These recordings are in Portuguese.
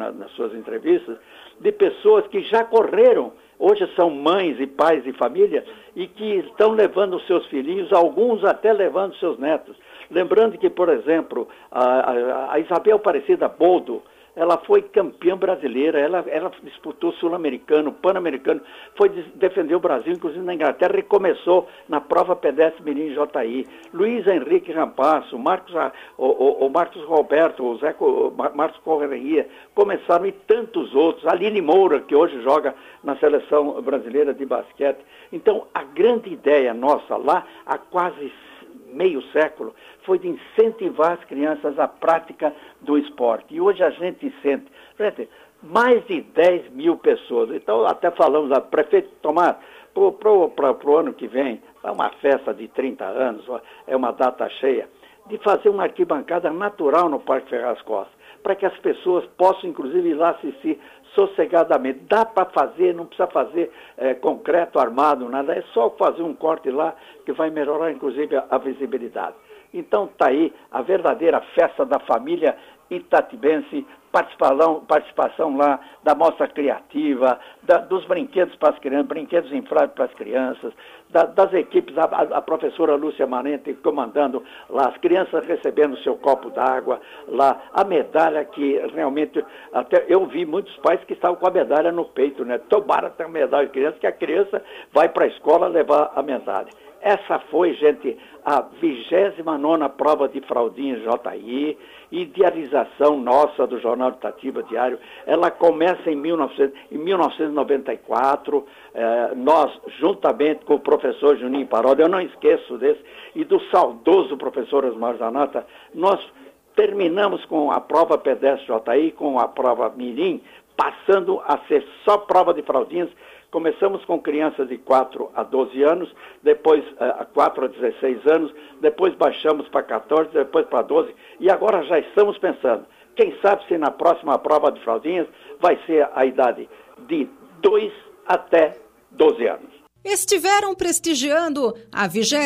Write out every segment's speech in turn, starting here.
nas suas entrevistas, de pessoas que já correram, hoje são mães e pais de família, e que estão levando os seus filhinhos, alguns até levando seus netos. Lembrando que, por exemplo, a Isabel Aparecida Boldo, ela foi campeã brasileira, ela disputou sul-americano, pan-americano, defendeu o Brasil, inclusive na Inglaterra, e começou na prova pedestre mirim JI. Luiz Henrique Rampasso, o Marcos Roberto, o Marcos Correia, começaram, e tantos outros, Aline Moura, que hoje joga na seleção brasileira de basquete. Então, a grande ideia nossa lá, há quase meio século, foi de incentivar as crianças à prática do esporte. E hoje a gente sente, mais de 10 mil pessoas. Então, até falamos, prefeito Tomás, para o ano que vem, é uma festa de 30 anos, é uma data cheia, de fazer uma arquibancada natural no Parque Ferraz Costa, para que as pessoas possam, inclusive, ir lá assistir sossegadamente. Dá para fazer, não precisa fazer concreto, armado, nada, é só fazer um corte lá que vai melhorar, inclusive, a visibilidade. Então está aí a verdadeira festa da família itatibense, participação lá da mostra criativa, dos brinquedos para as crianças, brinquedos infláveis para as crianças, das equipes, a professora Lúcia Manente comandando lá, as crianças recebendo seu copo d'água lá, a medalha que realmente, até eu vi muitos pais que estavam com a medalha no peito, né? Tomara ter uma medalha de criança, que a criança vai para a escola levar a medalha. Essa foi, gente, a 29ª prova de fraldinha JI, idealização nossa do Jornal Itatiba Diário. Ela começa em 1994, nós, juntamente com o professor Juninho Paródia, eu não esqueço desse, e do saudoso professor Osmar Zanata, nós terminamos com a prova pedestre JI, com a prova mirim, passando a ser só prova de fraldinhas. Começamos com crianças de 4 a 12 anos, depois 4 a 16 anos, depois baixamos para 14, depois para 12, e agora já estamos pensando, quem sabe se na próxima prova de fraldinhas vai ser a idade de 2 até 12 anos. Estiveram prestigiando a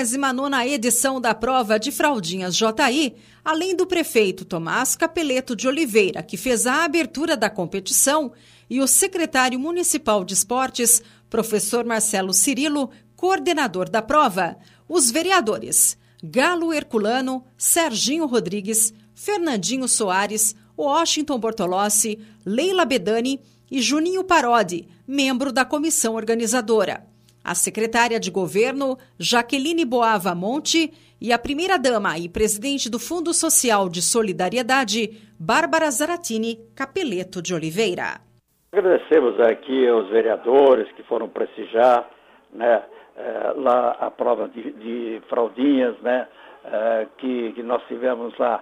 29ª edição da prova de fraldinhas JI, além do prefeito Tomás Capeleto de Oliveira, que fez a abertura da competição, e o secretário municipal de esportes, professor Marcelo Cirilo, coordenador da prova. Os vereadores Galo Herculano, Serginho Rodrigues, Fernandinho Soares, Washington Bortolossi, Leila Bedani e Juninho Parodi, membro da comissão organizadora. A secretária de governo, Jaqueline Boava Monte, e a primeira-dama e presidente do Fundo Social de Solidariedade, Bárbara Zaratini Capeleto de Oliveira. Agradecemos aqui aos vereadores que foram prestigiar, né, lá a prova de fraldinhas, né, que nós tivemos lá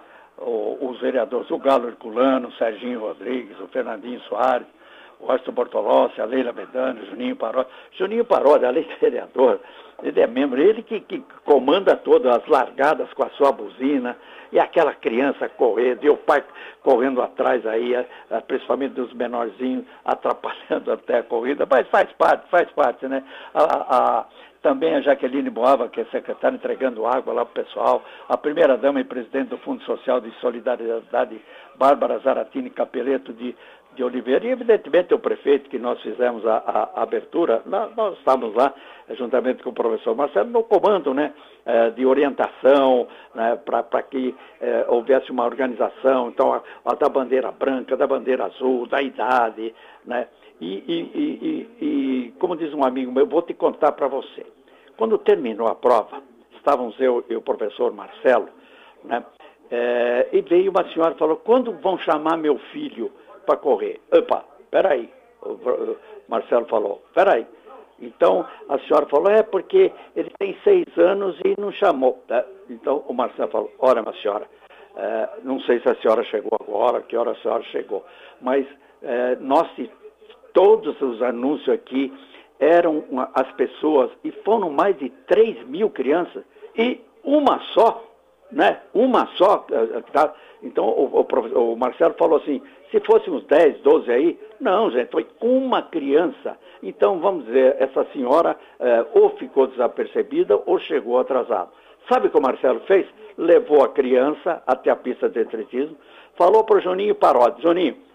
os vereadores, o Galo Herculano, o Serginho Rodrigues, o Fernandinho Soares, o Washington Bortolossi, a Leila Bedani, o Juninho Paródia. Juninho Paródia, além de vereador, ele é membro, ele que comanda todas as largadas com a sua buzina, e aquela criança correndo, e o pai correndo atrás aí, principalmente dos menorzinhos, atrapalhando até a corrida, mas faz parte, né? Também a Jaqueline Boava, que é secretária, entregando água lá para o pessoal, a primeira-dama e presidente do Fundo Social de Solidariedade, Bárbara Zaratini Capeleto de Oliveira, e evidentemente o prefeito, que nós fizemos a abertura, nós estávamos lá, juntamente com o professor Marcelo, no comando, né, de orientação, né, para que houvesse uma organização, então a da bandeira branca, da bandeira azul, da idade, né, e como diz um amigo meu, eu vou te contar para você. Quando terminou a prova, estávamos eu e o professor Marcelo, né, e veio uma senhora e falou, quando vão chamar meu filho para correr? Opa, peraí, o Marcelo falou, peraí. Então a senhora falou, porque ele tem 6 anos e não chamou. Então o Marcelo falou, olha, minha senhora, não sei se a senhora chegou agora, que hora a senhora chegou, mas todos os anúncios aqui eram as pessoas, e foram mais de 3 mil crianças, e uma só, né? Uma só. Então o Marcelo falou assim, se fôssemos 10, 12 aí, não, gente, foi uma criança. Então, vamos dizer, essa senhora ou ficou desapercebida ou chegou atrasada. Sabe o que o Marcelo fez? Levou a criança até a pista de atletismo, falou para o Juninho Paródia, Juninho,